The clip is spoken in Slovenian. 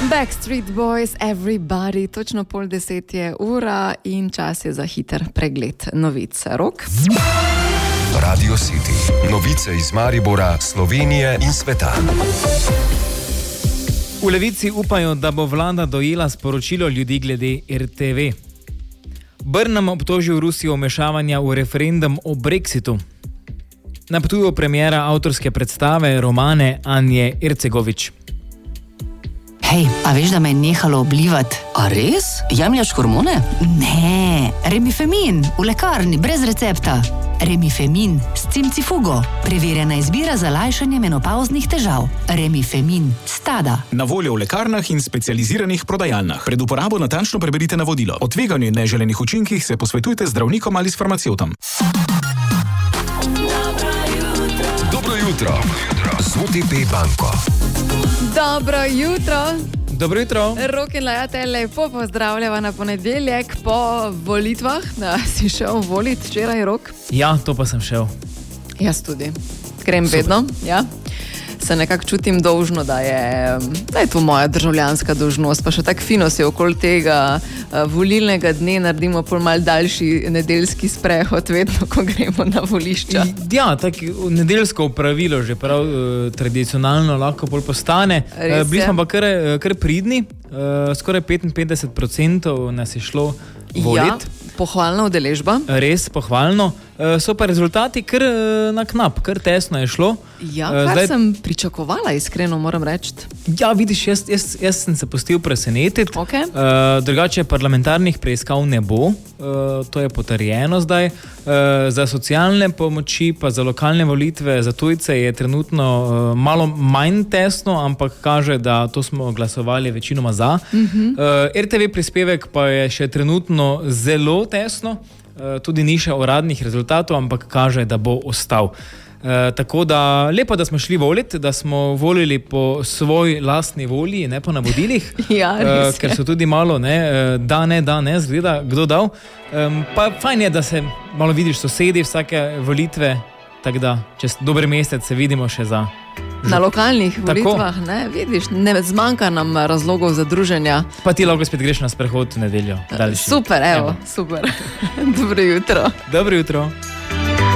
Backstreet Boys, Everybody, točno 9:30 je ura in čas je za hiter pregled novic. Rok? Radio City. Novice iz Maribora, Slovenije in sveta. V Levici upajo, da bo vlada dojela sporočilo ljudi glede RTV. Burnham obtožil Rusijo vmešavanja v referendum o Brexitu. Na Ptuju premiera avtorske predstave romane Anje Ercegović. Hej, a veš, da me je nehalo oblivati? A res? Jemljaš hormone? Ne, Remifemin, v lekarni, brez recepta. Remifemin s cimcifugo. Preverjena izbira za lajšanje menopavznih težav. Remifemin, Stada. Na voljo v lekarnah in specializiranih prodajalnah. Pred uporabo natančno preberite navodilo. O tveganju in neželenih učinkih se posvetujte z zdravnikom ali s farmacevtom. Dobro jutro. Z OTP banko. Dobro jutro. Dobro jutro. Rok in Laja te lepo pozdravljava na ponedeljek po volitvah. Si šel volit včeraj, Rok? Ja, to pa sem šel. Jaz tudi. Grem vedno, ja. Se nekako čutim dolžno, da je to moja državljanska dolžnost, pa še tako fino se okoli tega volilnega dne naredimo pol mal daljši nedeljski sprehod, vedno, ko gremo na volišča. Ja, tako nedeljsko pravilo že prav tradicionalno lahko pol postane. Bili smo pa kar pridni, skoraj 55% nas je šlo volit. Ja, pohvalna udeležba. Res, pohvalno. So pa rezultati kar na knap, kar tesno je šlo. Ja, kar sem pričakovala, iskreno moram reči. Ja, vidiš, jaz sem se pustil presenetiti. Okay. Drugače parlamentarnih preiskav ne bo, to je potrjeno zdaj. Za socialne pomoči pa za lokalne volitve za tujce je trenutno malo manj tesno, ampak kaže, da to smo glasovali večinoma za. RTV prispevek pa je še trenutno zelo tesno. Tudi ni še uradnih rezultatov, ampak kaže, da bo ostal. Tako da lepo, da smo šli voliti, da smo volili po svoj lastni volji, ne po navodilih. Ja, res je. Ker so tudi malo da ne, zgleda, kdo dal. Pa fajn je, da se malo vidiš sosedi vsake volitve, tako da čez dober mesec se vidimo še za... Na lokalnih volitvah, ne, vidiš, ne zmanjka nam razlogov za druženja. Pa ti lahko spet greš na sprehod v nedeljo. Super, evo. Super. Dobro jutro. Dobro jutro.